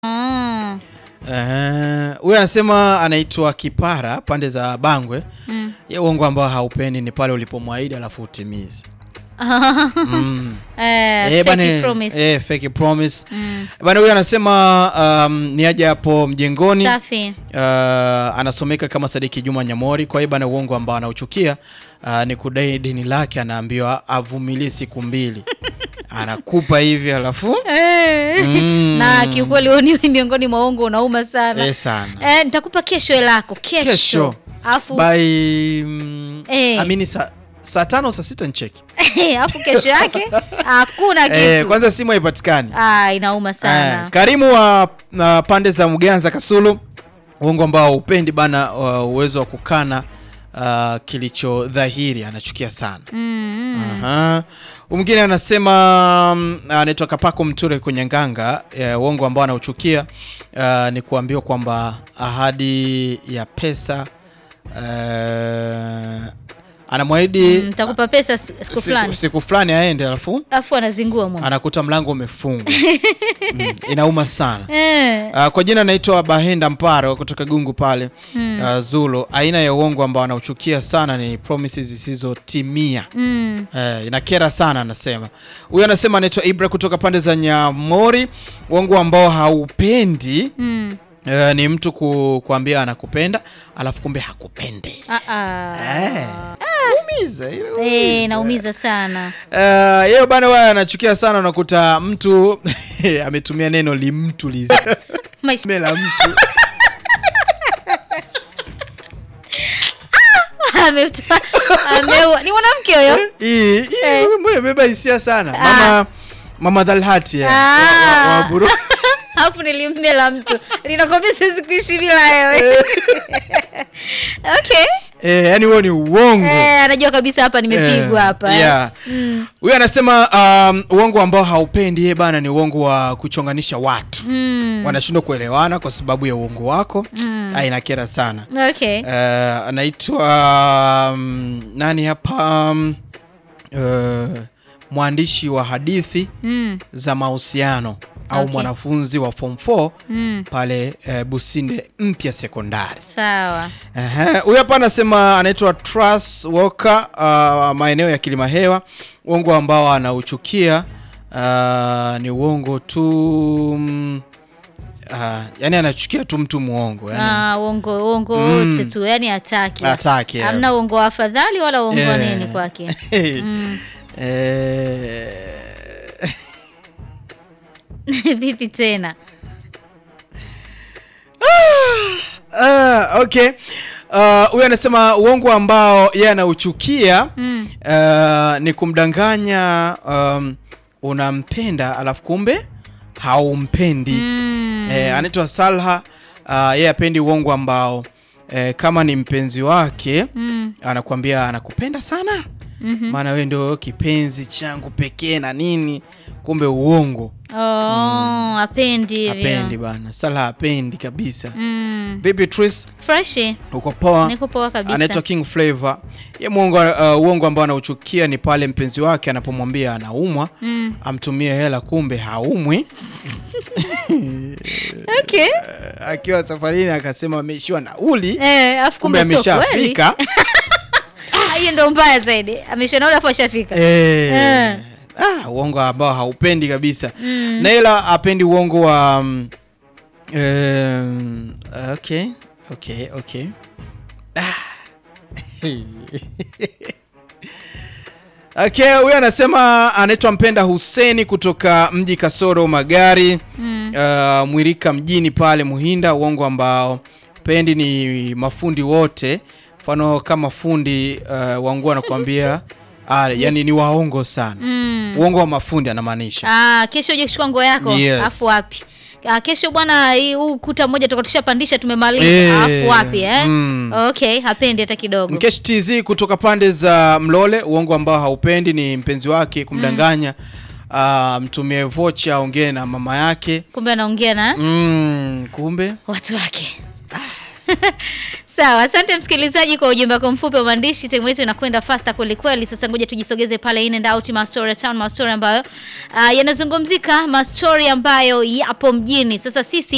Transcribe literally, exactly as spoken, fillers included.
Ah. Eh, huyu anasema anaitwa Kipara pande za Bangwe. Mm. Ye uongo ambao haupendi ni pale ulipomwaahidi alafu utimize. mm. Eh, eh, fake bane, promise. Eh, fake promise. Mm. Bana huyu anasema um, ni aje hapo mjengoni. Safi. Uh, anasomeka kama Sadiki Juma Nyamori. Kwa hiyo bana uongo ambao anauchukia uh, ni kudai deni lake, anaambiwa avumilie siku mbili. Anakupa hivi alafu Eh. Mm. Na kiukweli wewe miongoni mwa uongo unauma sana. Eh, sana. Eh, nitakupa kesho lako kesho. Kesho. Alafu by mm, eh. amini sa saa tano saa sita ncheki. Alafu kesho yake hakuna kitu. Eh, kwanza simu haipatikani. Ah, inauma sana. Eh, Karimu wa uh, pande za Muganza Kasulu. Uongo ambao upendi bana uh, uwezo wa kukana uh, kilicho dhahiri anachukia sana. Mm. Aha. Mwingine anasema um, anaitwa Kapako Mture Kunyanganga. Uh, uongo ambao anauchukia uh, ni kuambiwa kwamba ahadi ya pesa uh, anamwahidi nitakupa mm, pesa siku fulani. Siku fulani aende alafu alafu anazingua mwana. Anakuta mlango umefungwa. mm, inauma sana. Eh. Uh, kwa jina naitwa Bahenda Mparo kutoka Gungu pale. Mm. Uh, Zulo. Aina ya uongo ambao anauchukia sana ni promises zisizotimia. Mm. Uh, inakera sana anasema. Huyu anasema anaitwa Ibra kutoka pande za Nyamori. Uongo ambao haupendi. Mm. Uh, ni mtu ku, kuambia anakupenda alafu kumbe hakupende. Ah ah. Eh. Umiza, umiza. Eh, naumiza sana. Uh, yeye bana wewe anachukia sana unakuta mtu ametumia neno limtuliza. Mela mtu. Ametoa ameua. Ni mwanamke huyo? Eh, eh, mbona beba hisia sana. Mama Mama Dalhati ya. Wa, wa buru. Hapo nilimmela mtu. Ninakwambia siwezi kuishi bila wewe. Okay. Eh, yani wewe ni uongo. Eh, anajua kabisa hapa nimepigwa eh, hapa. Yeah. Mm. Huyu anasema um, uongo ambao haupendi yeye bana ni uongo wa kuchonganisha watu. Mm. Wanashindwa kuelewana kwa sababu ya uongo wako. Mm. Ah, inakera sana. Okay. Uh, anaitwa um, nani hapa um, uh, mwandishi wa hadithi mm. za mahusiano au okay. mwanafunzi wa form four mm. pale uh, Businde Mpya Sekondari. Sawa. Eh, huyu hapa anasema anaitwa Trust Walker uh, maeneo ya Kilimahewa. Uongo ambao anauchukia uh, ni uongo tu um, uh, yani anachukia tu mtu muongo yani. Ah, uongo uongo wote mm. tu yani hataki. Hataki. Hamna yeah. uongo afadhali wala uongo yeah. nini kwake. mm. Eh vipi tena? Ah, uh, okay. Huyu uh, anasema uongo ambao yeye anauchukia mm. uh, ni kumdanganya um, unampenda alafu kumbe haumpendi. Mm. Eh, anaitwa Salha. Uh, yeye apendi uongo ambao eh, kama ni mpenzi wake mm. anakuambia anakupenda sana. Mm-hmm. Maana wewe ndio kipenzi changu pekee na nini, kumbe uongo. Oh, mm. apendi hivyo. Apendi bana. Sala apendi kabisa. Mm. Baby Tris fresh. Uko poa? Niko poa kabisa. Anaitwa King Flavor. Ye muongo uh, uongo ambao anauchukia ni pale mpenzi wake anapomwambia anaumwa, mm. amtumie hela kumbe haumwi. Okay. Uh, akiwa safarini akasema ameishiwa nauli. Eh, afu kumbe ameshafika. Hiyo ndio mbaya zaidi. Amesha nauli afu ashafika. Eh. Eh. Ah, uongo ambao haupendi kabisa. Mm. Naila apendi uongo wa um, um, okay, okay, okay. Ah. Okay, huyu anasema anaitwa Mpenda Huseni kutoka mji Kasoro Magari. Mm. Uh, Mwirika mjini pale Muhinda. Uongo ambao pendi ni mafundi wote. Mfano kama fundi uh, wangu anakuambia ah, yani ni waongo sana. Mm. Uongo wa mafundi anamaanisha. Ah, kesho uje kuchukua nguo yako. Yes. Afu wapi? Ah, kesho bwana huu kuta moja tukatushapandisha tumemaliza. Hey. Afu wapi eh? Mm. Okay, hapendi hata kidogo. Mkesh T Z kutoka pande za Mlole. Uongo ambao haupendi ni mpenzi wake kumdanganya. Mm. Uh, mtumie vocha aongee na mama yake. Kumbe anaongea na mm, kumbe watu wake. Sawa, asante msikilizaji kwa ujumbe wako mfupi wa maandishi. Timu yetu inakwenda faster kweli kweli. Sasa ngoja tujisogeze pale in and out ma story town, ma story ambayo uh, yanazungumzika, ma story ambayo yapo mjini. Sasa sisi